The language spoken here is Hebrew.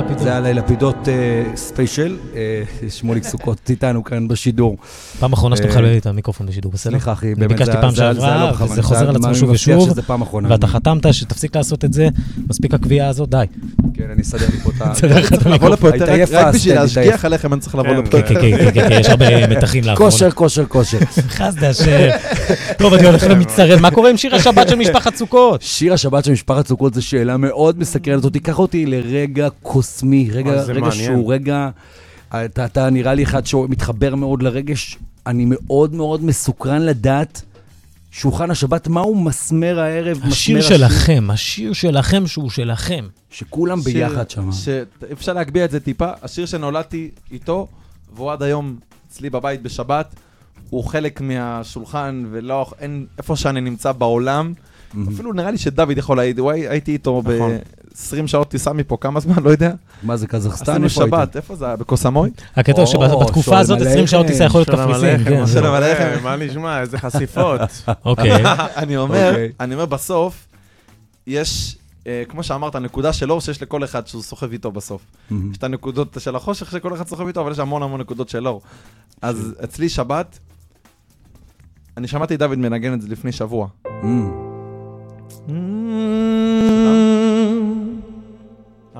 לפידות. זה היה ללפידות ספיישל, שמוליק סוכות איתנו כאן בשידור. פעם אחרונה שאתה מחלל לי את המיקרופון בשידור, בסדר? סליחה אחי, אני באמת ביקשתי פעם שעברה, וזה חוזר על עצמו שוב ושוב, ואתה חתמת שתפסיק לעשות את זה, מספיק הקביעה הזאת, די. כן, אני אסדר לי פה את ה... צריך לבוא לפה יותר, רק בשביל להשגיח עליכם, אני צריך לבוא לפה. כן, יש הרבה מתחים לאחרונה. כושר. חסדה טוב, אני הולך למצטרף. מה קורה עם שיר השבת של משפחת סוכות? שיר השבת של משפחת סוכות זו שאלה מאוד מסקרנת אותי. קח אותי לרגע קוסמי, רגע שהוא רגע... אתה נראה לי אחד שמתחבר מאוד לרגש. אני מאוד מאוד מסוקרן לדעת שולחן השבת, מהו מסמר הערב? השיר שלכם שהוא שלכם. שכולם ביחד שם. אפשר להגביה את זה טיפה. השיר שנולדתי איתו, והוא עד היום אצלי בבית בשבת, הוא חלק מהשולחן, ולא, אין, איפה שאני נמצא בעולם, אפילו נראה לי שדוד יכול להעיד, הייתי איתו ב-20 שעות טיסה מפה, כמה זמן, לא יודע. מה זה, קזחסטן? עשינו שבת, איפה זה היה? בקוסמוי? הקטע שבתקופה הזאת 20 שעות טיסה יכול להיות קפריסין. שלום עליכם. מה נשמע? איזה חשיפות. אוקיי. אני אומר בסוף, יש, כמו שאמרת, הנקודה של אור שיש לכל אחד שהוא סוחב איתו בסוף. יש את הנקודות של החושך שכל אחד סוחב איתו, אבל יש המון נקודות של אור. אז אצלי שבת, אני שמעתי דוד מנגן את זה לפני שבוע.